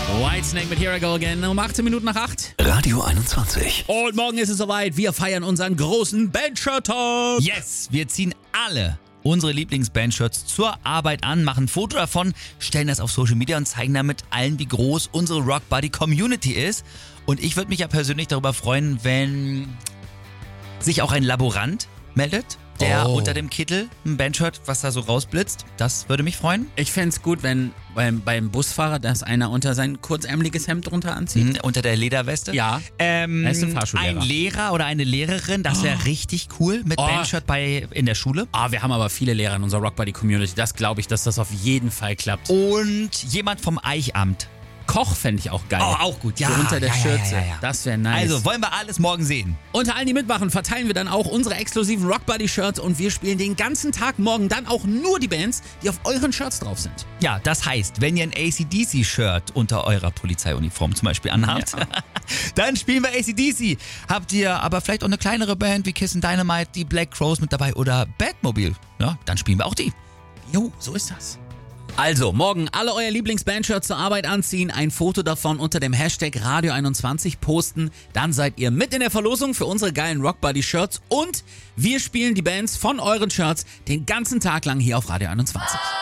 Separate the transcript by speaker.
Speaker 1: Whitesnake mit Here I Go Again um 18 Minuten nach 8.
Speaker 2: Radio 21.
Speaker 1: Und morgen ist es soweit. Wir feiern unseren großen Bandshirt-Tag.
Speaker 3: Yes, wir ziehen alle unsere Lieblings-Bandshirts zur Arbeit an, machen ein Foto davon, stellen das auf Social Media und zeigen damit allen, wie groß unsere Rock Buddy Community ist. Und ich würde mich ja persönlich darüber freuen, wenn sich auch ein Laborant meldet, der unter dem Kittel ein Bandshirt, was da so rausblitzt. Das würde mich freuen.
Speaker 1: Ich fände es gut, wenn beim Busfahrer, dass einer unter sein kurzärmeliges Hemd drunter anzieht.
Speaker 3: Unter der Lederweste.
Speaker 1: Ja, er ist ein Fahrschullehrer.
Speaker 3: Ein Lehrer oder eine Lehrerin, das wäre richtig cool mit Bandshirt in der Schule.
Speaker 1: Wir haben aber viele Lehrer in unserer Rock Buddy Community. Das glaube ich, dass das auf jeden Fall klappt.
Speaker 3: Und jemand vom Eichamt.
Speaker 1: Koch fände ich auch geil.
Speaker 3: Auch gut, ja.
Speaker 1: So unter der Schürze.
Speaker 3: Ja.
Speaker 1: Das wäre nice.
Speaker 3: Also wollen wir alles morgen sehen.
Speaker 1: Unter allen, die mitmachen, verteilen wir dann auch unsere exklusiven Rock Buddy Shirts und wir spielen den ganzen Tag morgen dann auch nur die Bands, die auf euren Shirts drauf sind.
Speaker 3: Ja, das heißt, wenn ihr ein AC/DC-Shirt unter eurer Polizeiuniform zum Beispiel anhabt, dann spielen wir AC/DC. Habt ihr aber vielleicht auch eine kleinere Band wie Kiss and Dynamite, die Black Crowes mit dabei oder Batmobile, ja, dann spielen wir auch die.
Speaker 1: Jo, so ist das. Also, morgen alle euer Lieblings-Bandshirts zur Arbeit anziehen, ein Foto davon unter dem Hashtag Radio21 posten, dann seid ihr mit in der Verlosung für unsere geilen Rock Buddy Shirts und wir spielen die Bands von euren Shirts den ganzen Tag lang hier auf Radio 21.